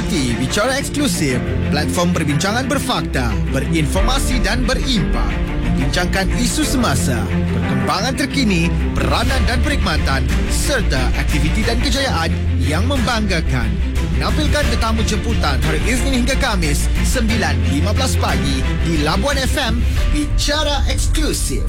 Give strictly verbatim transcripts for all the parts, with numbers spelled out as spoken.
Ikuti Bicara Eksklusif, platform perbincangan berfakta, berinformasi dan berimpak. Membincangkan isu semasa, perkembangan terkini, peranan dan perkhidmatan serta aktiviti dan kejayaan yang membanggakan. Menampilkan tetamu jemputan hari Isnin hingga Khamis sembilan lima belas pagi di Labuan F M. Bicara Eksklusif.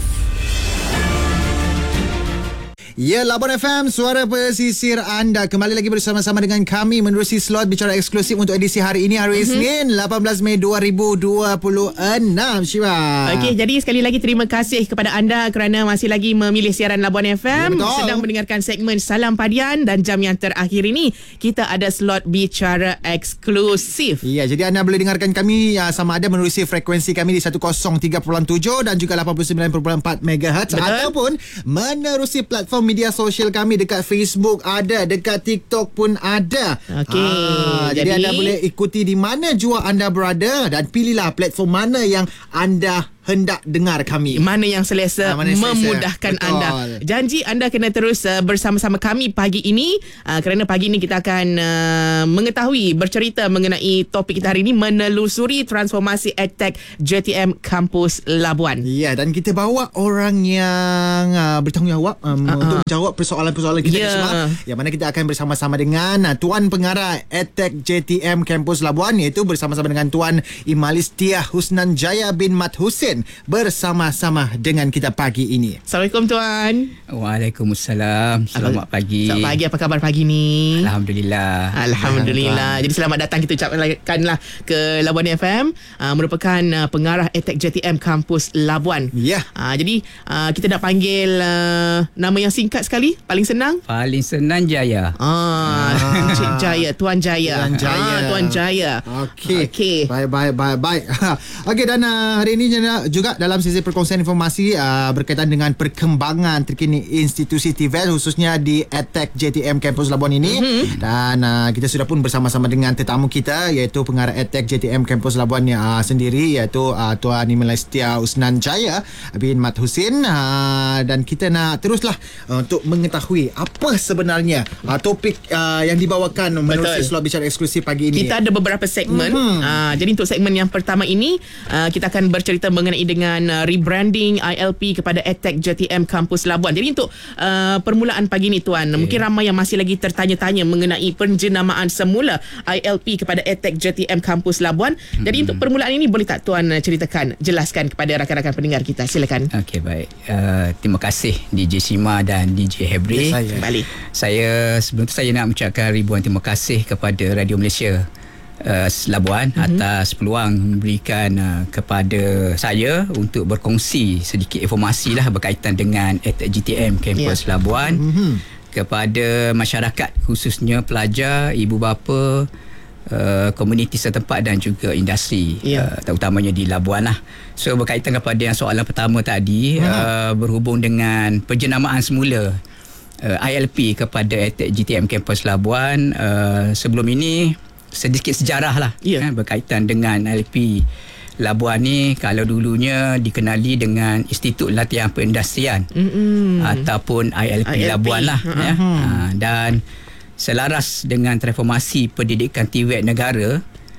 Ya, Labuan F M, suara pesisir anda. Kembali lagi bersama-sama dengan kami menerusi slot Bicara Eksklusif untuk edisi hari ini, hari Isnin, mm-hmm. lapan belas Mei dua ribu dua puluh enam. Syifa. Okey, jadi sekali lagi terima kasih kepada anda kerana masih lagi memilih siaran Labuan F M. Ya, sedang mendengarkan segmen Salam Padian, dan jam yang terakhir ini kita ada slot Bicara Eksklusif. Ya, jadi anda boleh dengarkan kami uh, sama ada menerusi frekuensi kami di seratus tiga perpuluhan tujuh dan juga lapan puluh sembilan perpuluhan empat megahertz, ataupun menerusi platform media sosial kami dekat Facebook ada, dekat TikTok pun ada. Okey. Ah, jadi, jadi anda boleh ikuti di mana jua anda berada dan pilihlah platform mana yang anda hendak dengar kami. Mana yang selesa, ha, mana selesa. Memudahkan Betul. anda. Janji anda kena terus uh, bersama-sama kami pagi ini uh, kerana pagi ini kita akan uh, mengetahui, bercerita mengenai topik kita hari ini, menelusuri transformasi EdTech J T M Kampus Labuan. Ya, dan kita bawa orang yang uh, bertanggungjawab um, uh-huh. untuk menjawab persoalan-persoalan kita yeah. semua. Yang mana kita akan bersama-sama dengan uh, Tuan Pengarah EdTech J T M Kampus Labuan, iaitu bersama-sama dengan Tuan Imalistiah Husnan Jaya bin Mat Husin bersama-sama dengan kita pagi ini. Assalamualaikum Tuan. Waalaikumsalam. Selamat pagi. Selamat pagi. Apa khabar pagi ni? Alhamdulillah. Alhamdulillah. Jadi selamat datang kita ucapkanlah ke Labuan F M, uh, merupakan uh, pengarah EdTech J T M Kampus Labuan. Ya. Yeah. Uh, jadi uh, kita nak panggil uh, nama yang singkat sekali, paling senang. Paling senang Jaya. Ah, ah. Encik Jaya, Tuan Jaya. Tuan Jaya. Ah, Tuan Jaya. Okey. Okey. Baik, baik, baik, baik. Okey, dan uh, hari ini juga dalam sesi perkongsian informasi uh, berkaitan dengan perkembangan terkini institusi T V E T, khususnya di EdTech J T M Kampus Labuan ini. Mm-hmm. Dan uh, kita sudah pun bersama-sama dengan tetamu kita, iaitu pengarah EdTech J T M Kampus Labuan uh, sendiri, iaitu uh, Tuan Imalistiah Husnan Jaya bin Mat Husin. Uh, dan kita nak teruslah uh, untuk mengetahui apa sebenarnya uh, topik uh, yang dibawakan menerusi slot Bicara Eksklusif pagi ini. Kita ada beberapa segmen. Mm-hmm. Uh, jadi untuk segmen yang pertama ini, uh, kita akan bercerita mengenai dengan uh, rebranding I L P kepada EdTech J T M Kampus Labuan. Jadi untuk uh, permulaan pagi ni Tuan, okay. mungkin ramai yang masih lagi tertanya-tanya mengenai penjenamaan semula I L P kepada EdTech J T M Kampus Labuan. Hmm. Jadi untuk permulaan ini, boleh tak Tuan uh, ceritakan, jelaskan kepada rakan-rakan pendengar kita? Silakan. Okey, baik. Uh, terima kasih D J Sima dan D J Hebri. Yes, kembali. Saya sebelum tu saya nak mengucapkan ribuan terima kasih kepada Radio Malaysia Uh, Labuan mm-hmm. atas peluang memberikan uh, kepada saya untuk berkongsi sedikit informasi lah berkaitan dengan EdTech J T M Kampus yeah. Labuan mm-hmm. kepada masyarakat, khususnya pelajar, ibu bapa, uh, komuniti setempat dan juga industri, yeah. uh, terutamanya di Labuan lah. So berkaitan kepada yang soalan pertama tadi, mm-hmm. uh, berhubung dengan penjenamaan semula uh, I L P kepada EdTech J T M Kampus Labuan. uh, sebelum ini sedikit sejarah lah yeah. eh, berkaitan dengan I L P Labuan ni. Kalau dulunya dikenali dengan Institut Latihan Perindustrian mm-hmm. ataupun I L P, I L P Labuan lah uh-huh. ya. ha, dan selaras dengan transformasi pendidikan T V E T negara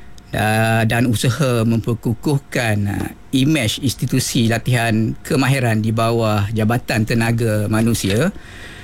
uh, dan usaha memperkukuhkan uh, imej institusi latihan kemahiran di bawah Jabatan Tenaga Manusia,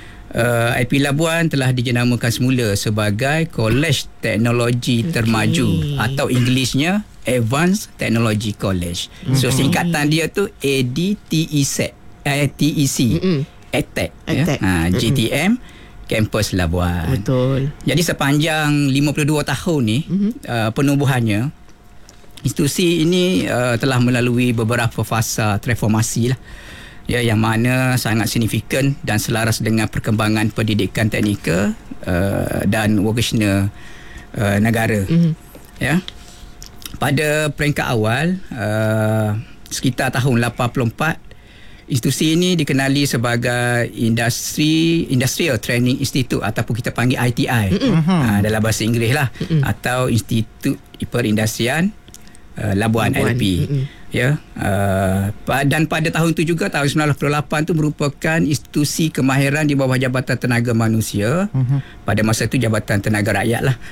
Uh, I P Labuan telah dijenamakan semula sebagai Kolej Teknologi okay. Termaju, atau Englishnya Advanced Technology College. Mm-hmm. So singkatan dia tu A D T E C, eh, T E C, mm-hmm. EdTech, ya? ha, J T M mm-hmm. Kampus Labuan. Betul. Jadi sepanjang lima puluh dua tahun ni mm-hmm. uh, penubuhannya, institusi ini uh, telah melalui beberapa fasa transformasi lah, ya, yang mana sangat signifikan dan selaras dengan perkembangan pendidikan teknikal uh, dan vocational uh, negara. Mm-hmm. Ya, pada peringkat awal uh, sekitar tahun lapan puluh empat, institusi ini dikenali sebagai Industri Industrial Training Institute ataupun kita panggil I T I mm-hmm. uh, dalam bahasa Inggeris lah, mm-hmm. atau Institut Perindustrian uh, Labuan, Labuan I L P. Mm-hmm. Ya, uh, dan pada tahun itu juga, tahun sembilan puluh lapan tu merupakan institusi kemahiran di bawah Jabatan Tenaga Manusia. Uh-huh. Pada masa itu Jabatan Tenaga Rakyat lah.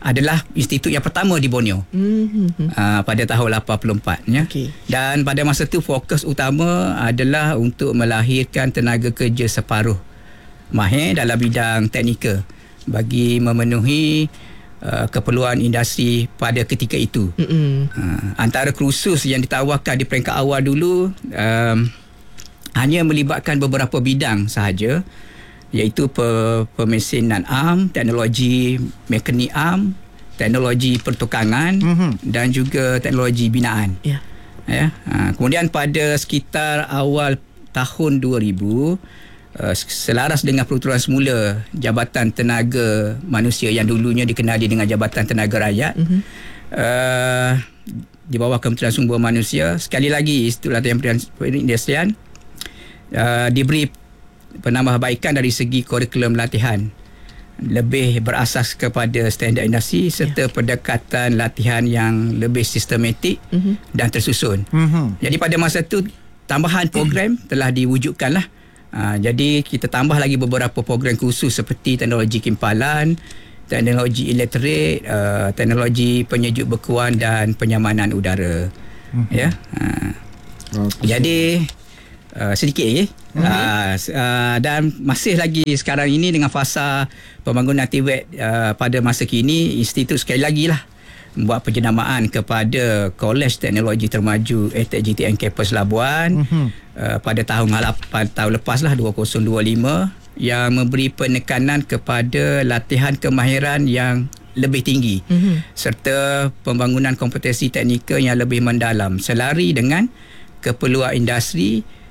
adalah institut yang pertama di Borneo mm-hmm. uh, pada tahun lapan puluh empat ya. Okay. Dan pada masa itu fokus utama adalah untuk melahirkan tenaga kerja separuh mahir dalam bidang teknikal bagi memenuhi uh, keperluan industri pada ketika itu. Mm-hmm. Uh, antara kursus yang ditawarkan di peringkat awal dulu um, hanya melibatkan beberapa bidang sahaja, iaitu pemesinan am, teknologi mekanik am, teknologi pertukangan mm-hmm. dan juga teknologi binaan. Yeah. Ya. Ha, kemudian pada sekitar awal tahun dua ribu, uh, selaras dengan peraturan semula Jabatan Tenaga Manusia yang dulunya dikenali dengan Jabatan Tenaga Rakyat, mm-hmm. uh, di bawah Kementerian Sumber Manusia, sekali lagi Institut Latihan Perindustrian uh, diberi penambahbaikan dari segi kurikulum latihan, lebih berasas kepada standard industri serta yeah. pendekatan latihan yang lebih sistematik mm-hmm. dan tersusun. Mm-hmm. Jadi pada masa itu tambahan program mm. telah diwujudkan lah. Uh, jadi kita tambah lagi beberapa program khusus seperti teknologi kimpalan, teknologi elektrik, uh, teknologi penyejuk bekuan dan penyamanan udara. Mm-hmm. Ya. Uh, okay. Jadi uh, sedikit ya. Mm-hmm. Uh, uh, dan masih lagi sekarang ini dengan fasa pembangunan T V E T uh, pada masa kini, institut sekali lagi lah membuat penjenamaan kepada Kolej Teknologi Termaju A T A C J T M Kampus Labuan mm-hmm. uh, pada tahun pada tahun lepas lah dua ribu dua puluh lima, yang memberi penekanan kepada latihan kemahiran yang lebih tinggi mm-hmm. serta pembangunan kompetensi teknikal yang lebih mendalam selari dengan keperluan industri